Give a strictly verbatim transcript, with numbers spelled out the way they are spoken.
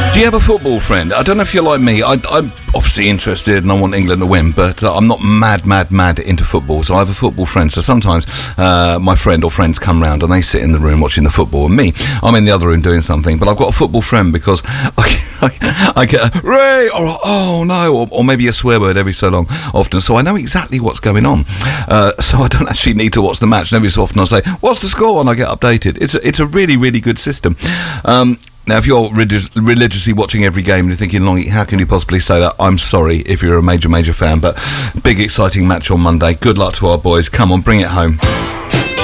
Do you have a football friend? I don't know if you're like me. I, I'm obviously interested and I want England to win, but uh, I'm not mad, mad, mad into football. So I have a football friend. So sometimes uh, my friend or friends come round and they sit in the room watching the football, and me, I'm in the other room doing something. But I've got a football friend because I, I, I get a Ray or oh no, or, or maybe a swear word every so long, often. So I know exactly what's going on. Uh, so I don't actually need to watch the match. And every so often I'll say, "What's the score?" and I get updated. It's a, it's a really, really good system. Um, Now, if you're relig- religiously watching every game and you're thinking, Longy, how can you possibly say that? I'm sorry if you're a major, major fan, but big exciting match on Monday. Good luck to our boys. Come on, bring it home.